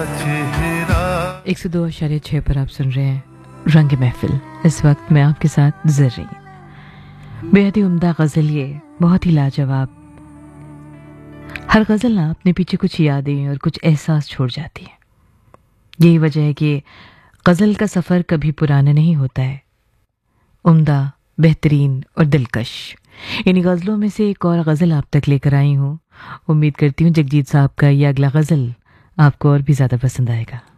102.6 पर आप सुन रहे हैं रंग महफिल। इस वक्त मैं आपके साथ जर्री। बेहद ही उम्दा गजल, ये बहुत ही लाजवाब। हर गजल ना अपने पीछे कुछ यादें और कुछ एहसास छोड़ जाती है। यही वजह है कि गजल का सफर कभी पुराना नहीं होता है। उम्दा, बेहतरीन और दिलकश इन गजलों में से एक और गजल आप तक लेकर आई हूँ। उम्मीद करती हूँ जगजीत साहब का यह अगला गजल आपको और भी ज्यादा पसंद आएगा।